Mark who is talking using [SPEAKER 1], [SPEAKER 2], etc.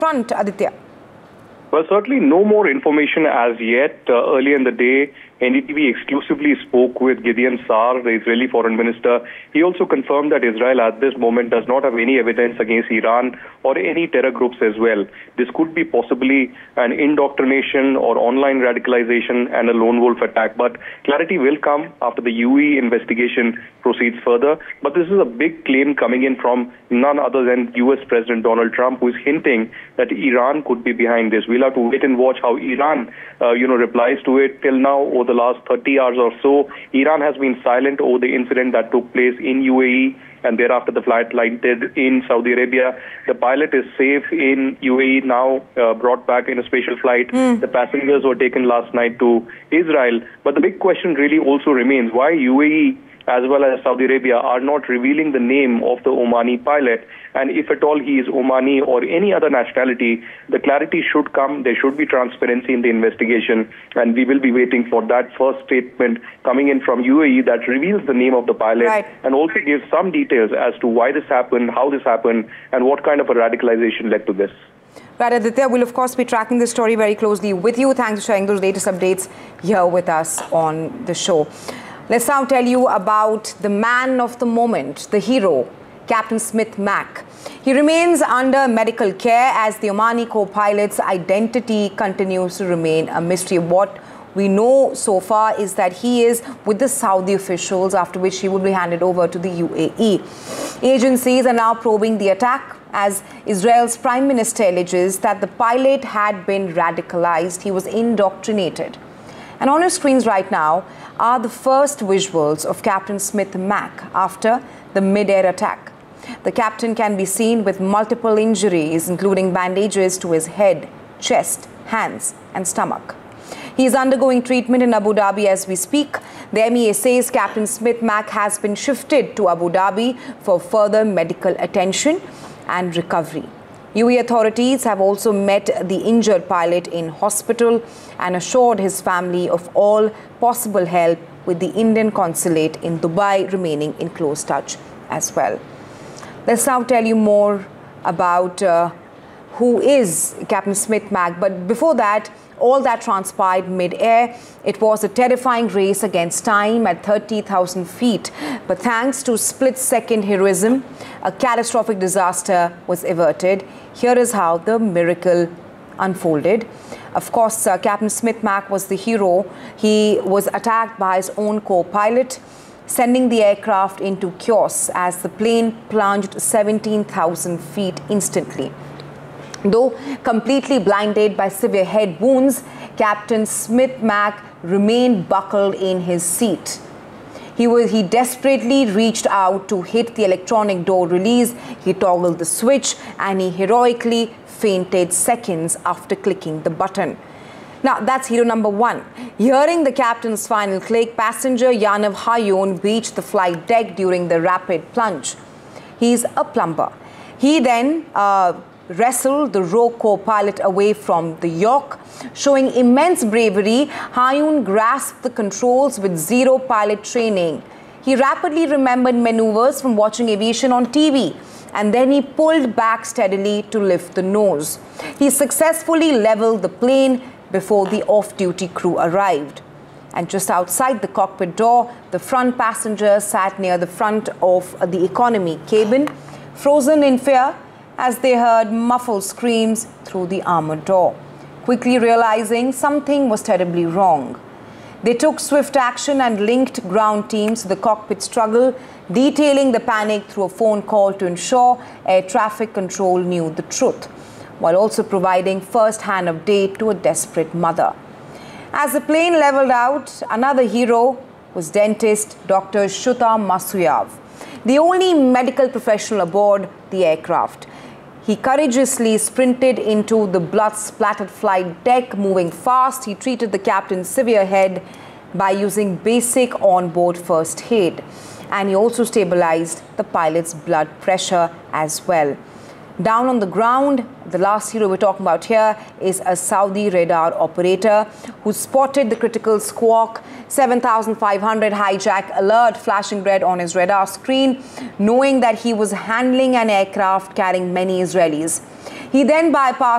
[SPEAKER 1] front, Aditya?
[SPEAKER 2] Well, certainly no more information as yet. Earlier in the day, NDTV exclusively spoke with Gideon Sa'ar, the Israeli foreign minister. He also confirmed that Israel at this moment does not have any evidence against Iran or any terror groups as well. This could be possibly an indoctrination or online radicalization and a lone wolf attack. But clarity will come after the UAE investigation proceeds further. But this is a big claim coming in from none other than US President Donald Trump, who is hinting that Iran could be behind this. We'll have to wait and watch how Iran, replies to it. Till now, over the last 30 hours or so, Iran has been silent over the incident that took place in UAE, and thereafter the flight landed in Saudi Arabia. The pilot is safe in UAE now, brought back in a special flight. The passengers were taken last night to Israel. But the big question really also remains why UAE as well as Saudi Arabia are not revealing the name of the Omani pilot. And if at all he is Omani or any other nationality, the clarity should come. There should be transparency in the investigation. And we will be waiting for that first statement coming in from UAE that reveals the name of the pilot and also gives some details as to why this happened, how this happened, and what kind of a radicalization led to this.
[SPEAKER 1] Right, Aditya, we'll of course be tracking this story very closely with you. Thanks for sharing those latest updates here with us on the show. Let's now tell you about the man of the moment, the hero, Captain Smith Mac. He remains under medical care as the Omani co-pilot's identity continues to remain a mystery. What we know so far is that he is with the Saudi officials, after which he will be handed over to the UAE. Agencies are now probing the attack as Israel's Prime Minister alleges that the pilot had been radicalized. He was indoctrinated. And on your screens right now are the first visuals of Captain Smith Mac after the mid-air attack. The captain can be seen with multiple injuries, including bandages to his head, chest, hands and stomach. He is undergoing treatment in Abu Dhabi as we speak. The MEA says Captain Smith Mac has been shifted to Abu Dhabi for further medical attention and recovery. UAE authorities have also met the injured pilot in hospital and assured his family of all possible help, with the Indian consulate in Dubai remaining in close touch as well. Let's now tell you more about who is Captain Smith Mac. But before that, all that transpired mid-air. It was a terrifying race against time at 30,000 feet. But thanks to split-second heroism, a catastrophic disaster was averted. Here is how the miracle unfolded. Of course, Captain Smith Mac was the hero. He was attacked by his own co-pilot, sending the aircraft into chaos as the plane plunged 17,000 feet instantly. Though completely blinded by severe head wounds, Captain Smith Mac remained buckled in his seat. He desperately reached out to hit the electronic door release. He toggled the switch and he heroically fainted seconds after clicking the button. Now, that's hero number one. Hearing the captain's final click, passenger Yaniv Hayoun reached the flight deck during the rapid plunge. He's a plumber. He then wrestled the rogue co-pilot away from the yoke. Showing immense bravery, Hayoun grasped the controls with zero pilot training. He rapidly remembered maneuvers from watching aviation on TV, and then he pulled back steadily to lift the nose. He successfully leveled the plane before the off-duty crew arrived. And just outside the cockpit door, the front passenger sat near the front of the economy cabin, frozen in fear as they heard muffled screams through the armored door. Quickly realizing something was terribly wrong, they took swift action and linked ground teams to the cockpit struggle, detailing the panic through a phone call to ensure air traffic control knew the truth, while also providing first-hand update to a desperate mother. As the plane leveled out, another hero was dentist Dr. Shuta Masuyav, the only medical professional aboard the aircraft. He courageously sprinted into the blood-splattered flight deck. Moving fast, he treated the captain's severe head by using basic onboard first aid. And he also stabilized the pilot's blood pressure as well. Down on the ground, the last hero we're talking about here is a Saudi radar operator who spotted the critical squawk 7500 hijack alert flashing red on his radar screen, knowing that he was handling an aircraft carrying many Israelis. He then bypassed